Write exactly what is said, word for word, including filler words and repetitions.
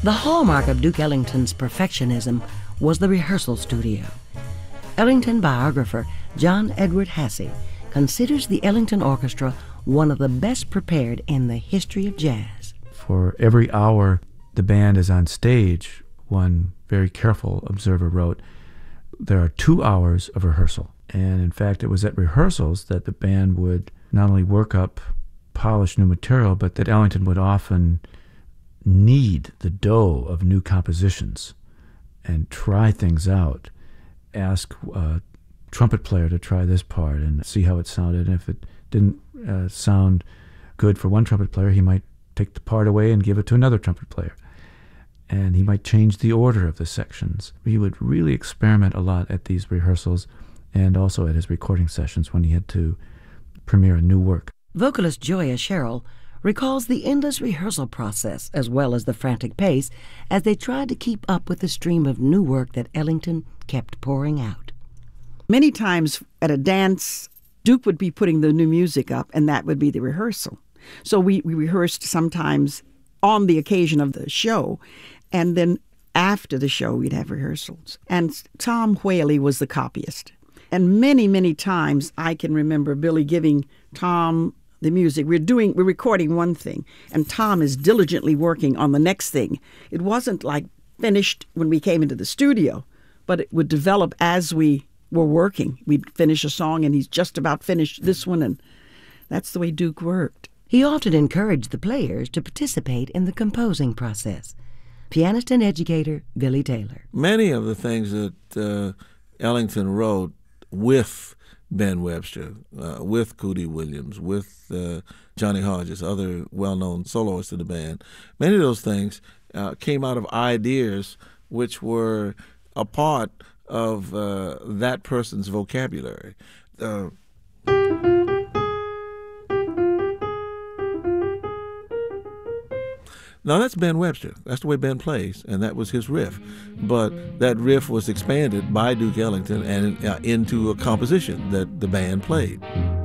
The hallmark of Duke Ellington's perfectionism was the rehearsal studio. Ellington biographer John Edward Hassey considers the Ellington Orchestra one of the best prepared in the history of jazz. For every hour the band is on stage, one very careful observer wrote, there are two hours of rehearsal. And in fact, it was at rehearsals that the band would not only work up polished new material, but that Ellington would often knead the dough of new compositions and try things out, ask a trumpet player to try this part and see how it sounded. And if it didn't uh, sound good for one trumpet player, he might take the part away and give it to another trumpet player. And he might change the order of the sections. He would really experiment a lot at these rehearsals and also at his recording sessions when he had to premiere a new work. Vocalist Joya Sherrill recalls the endless rehearsal process as well as the frantic pace as they tried to keep up with the stream of new work that Ellington kept pouring out. Many times at a dance, Duke would be putting the new music up, and that would be the rehearsal. So we, we rehearsed sometimes on the occasion of the show, and then after the show we'd have rehearsals. And Tom Whaley was the copyist. And many, many times I can remember Billy giving Tom the music. We're doing, we're recording one thing, and Tom is diligently working on the next thing. It wasn't like finished when we came into the studio, but it would develop as we were working. We'd finish a song, and he's just about finished this one, and that's the way Duke worked. He often encouraged the players to participate in the composing process. Pianist and educator Billy Taylor. Many of the things that uh, Ellington wrote with Ben Webster, uh, with Cootie Williams, with uh, Johnny Hodges, other well-known soloists in the band, many of those things uh, came out of ideas which were a part of uh, that person's vocabulary. Uh, Now, that's Ben Webster. That's the way Ben plays, and that was his riff. But that riff was expanded by Duke Ellington and uh, into a composition that the band played.